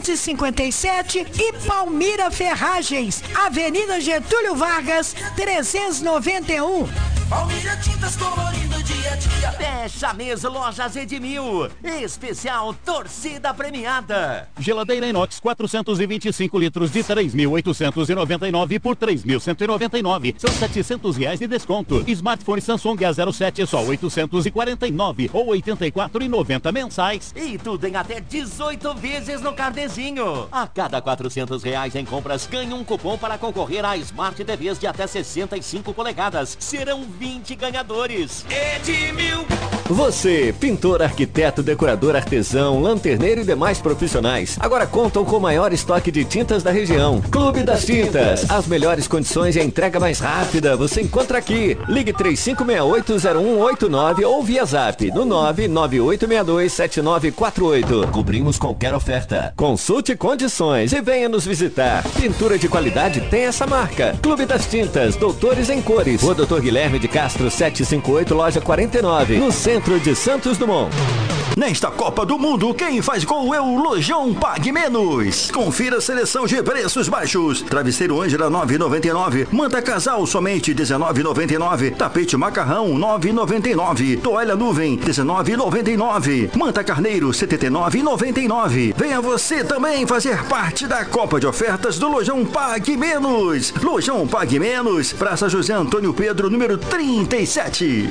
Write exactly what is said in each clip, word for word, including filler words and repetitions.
duzentos e cinquenta e sete e Palmira Ferragens, Avenida Getúlio Vargas, trezentos e noventa e um. Palmira Tintas colorindo dia a dia. Fecha mês Lojas Edmil. Especial Torcida Premiada. Geladeira inox quatrocentos e vinte e cinco litros de três mil oitocentos e noventa e nove por três mil cento e noventa e nove. São setecentos reais de desconto. Smartphone Samsung A zero sete só oitocentos e quarenta e nove ou oitenta e quatro e noventa mensais. E tudo em até dezoito vezes no carnezinho. A cada quatrocentos reais em compras, ganhe um cupom para concorrer a Smart T Vs de até sessenta e cinco polegadas. Serão vinte ganhadores. Edmil. Você, pintor, arquiteto, decorador, artesão, lanterneiro e demais profissionais, agora contam com o maior estoque de tintas da região. Clube das Tintas. As melhores condições e a entrega mais rápida você encontra aqui. Ligue três cinco seis oito zero um oito nove ou via zap no nove nove oito seis dois sete nove quatro oito. Cobrimos qualquer oferta. Consulte condições e venha nos visitar. Pintura de qualidade tem essa marca. Clube das Tintas, Doutores em Cores. Rua Doutor Guilherme de Castro setecentos e cinquenta e oito, loja quarenta e nove, no centro de Santos Dumont. Nesta Copa do Mundo, quem faz gol é o Lojão Pague Menos. Confira a seleção de preços baixos. Travesseiro Ângela nove e noventa e nove, manta casal somente dezenove e noventa e nove, tapete macarrão nove e noventa e nove, toalha nuvem dezenove e noventa e nove, manta carneiro setenta e nove e noventa e nove. Venha você também fazer parte da Copa de Ofertas do Lojão Pague Menos. Lojão Pague Menos, Praça José Antônio Pedro, número trinta e sete.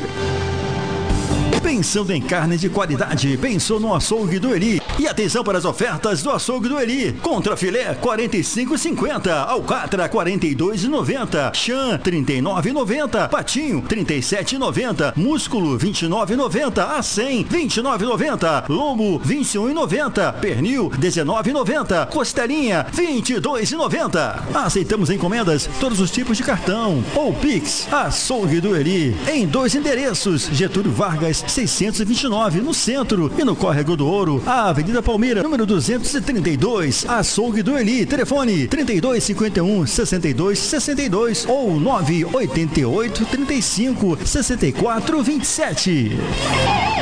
Pensando em carne de qualidade, pensou no açougue do Eli. E atenção para as ofertas do açougue do Eli. Contra filé quarenta e cinco e cinquenta, alcatra quarenta e dois e noventa, chã trinta e nove e noventa, patinho trinta e sete e noventa, músculo vinte e nove e noventa, a cem vinte e nove e noventa, lombo vinte e um e noventa, pernil dezenove e noventa, costelinha vinte e dois e noventa. Aceitamos encomendas, todos os tipos de cartão ou Pix. Açougue do Eli em dois endereços: Getúlio Vargas seiscentos e vinte e nove no centro e no Córrego do Ouro, a Avenida Palmira, número duzentos e trinta e dois. Açougue do Eli, telefone trinta e dois cinquenta e um sessenta e dois sessenta e dois ou nove oito oito trinta e cinco sessenta e quatro vinte e sete.